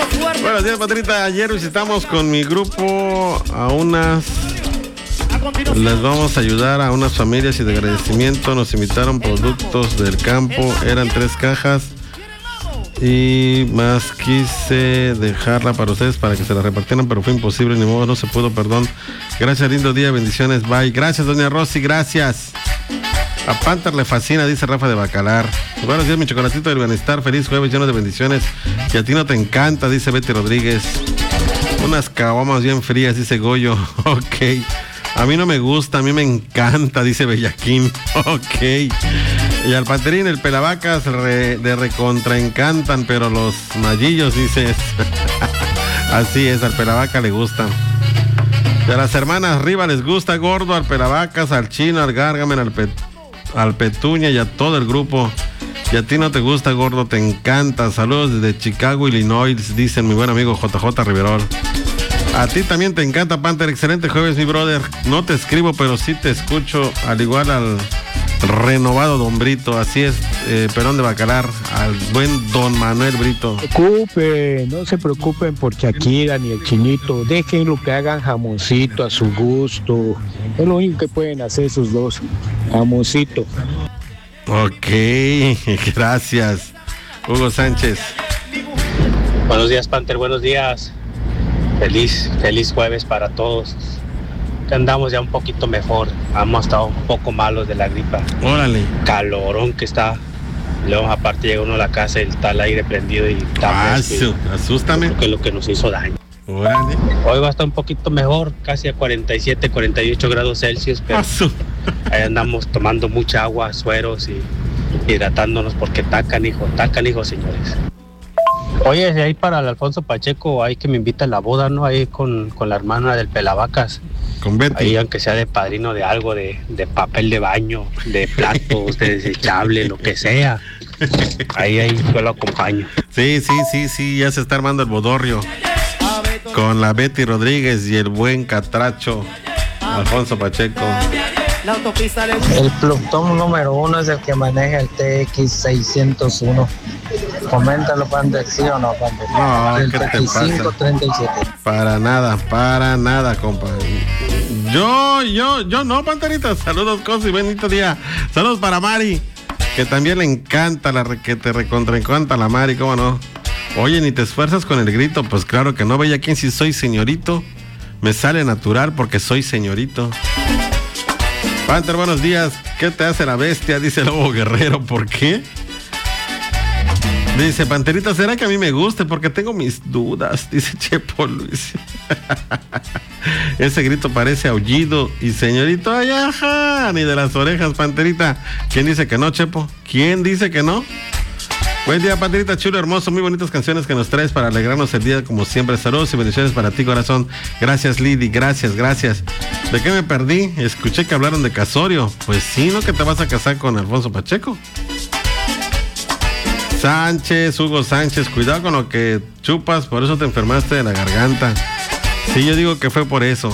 Buenos días, Patrita. Ayer visitamos con mi grupo a les vamos a ayudar a unas familias y de agradecimiento nos invitaron productos del campo. Eran 3 cajas y más quise dejarla para ustedes para que se la repartieran, pero fue imposible, ni modo, no se pudo, perdón. Gracias, lindo día, bendiciones, bye. Gracias, doña Rosy, gracias. A Panther le fascina, dice Rafa de Bacalar. Buenos días, mi chocolatito del bienestar. Feliz jueves lleno de bendiciones. Y a ti no te encanta, dice Betty Rodríguez. Unas caguamas bien frías, dice Goyo. Ok. A mí no me gusta, a mí me encanta, dice Bellaquín. Ok. Y al Panterín, el Pelavacas de recontra encantan, pero los mallillos, dices. Así es, al Pelavaca le gustan. Y a las hermanas Riva les gusta, Gordo, al Pelavacas, al Chino, al Gargamen, al Petuña y a todo el grupo. Y a ti no te gusta, Gordo, te encanta. Saludos desde Chicago, Illinois, dicen mi buen amigo JJ Riverol. A ti también te encanta, Panther. Excelente jueves, mi brother. No te escribo, pero sí te escucho, al igual al renovado Don Brito. Así es, Perón de Bacalar, al buen Don Manuel Brito. No se preocupen por Shakira ni el Chinito. Déjenlo que hagan jamoncito a su gusto. Es lo único que pueden hacer esos dos. Jamoncito. Ok, gracias. Hugo Sánchez. Buenos días, Panther, buenos días. Feliz jueves para todos. Andamos ya un poquito mejor. Hemos estado un poco malos de la gripa. Órale. Calorón que está. Luego aparte llega uno a la casa y está el aire prendido y está asústame. Que es lo que nos hizo daño. Órale. Hoy va a estar un poquito mejor, casi a 47, 48 grados Celsius, pero ahí andamos tomando mucha agua, sueros y hidratándonos porque tacan, hijo, señores. Oye, ahí para el Alfonso Pacheco, hay que me invita a la boda, ¿no? Ahí con la hermana del Pelavacas. Con Betty. Ahí, aunque sea de padrino de algo, de papel de baño, de platos, de desechable, lo que sea. Ahí yo lo acompaño. Sí, ya se está armando el bodorrio. Con la Betty Rodríguez y el buen catracho Alfonso Pacheco. El plutón número 1 es el que maneja el TX601. Coméntalo, Panther, ¿sí o no, Panther? No, el ¿qué te pasa? 3537. Para nada, compa. Yo no, Panterita. Saludos, Cosi, bonito día. Saludos para Mari, que también le encanta que te recontra encanta la Mari, ¿cómo no? Oye, ni te esfuerzas con el grito. Pues claro que no, veía quién si soy señorito. Me sale natural porque soy señorito. Panther, buenos días. ¿Qué te hace la bestia? Dice Lobo Guerrero. ¿Por qué? Dice Panterita, ¿será que a mí me guste? Porque tengo mis dudas, dice Chepo Luis. Ese grito parece aullido. Y señorito, ay, ajá, ni de las orejas, Panterita. ¿Quién dice que no, Chepo? ¿Quién dice que no? Buen día, Panterita, chulo, hermoso, muy bonitas canciones que nos traes para alegrarnos el día como siempre. Saludos y bendiciones para ti, corazón. Gracias, Lidy, gracias. ¿De qué me perdí? Escuché que hablaron de casorio. Pues sí, ¿no? Que te vas a casar con Alfonso Pacheco. Hugo Sánchez, cuidado con lo que chupas, por eso te enfermaste de la garganta. Sí, yo digo que fue por eso.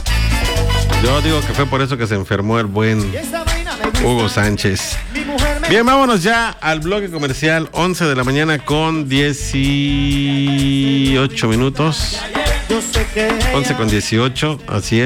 Que se enfermó el buen Hugo Sánchez. Bien, vámonos ya al bloque comercial, 11 de la mañana con 18 minutos. 11 con 18, así es.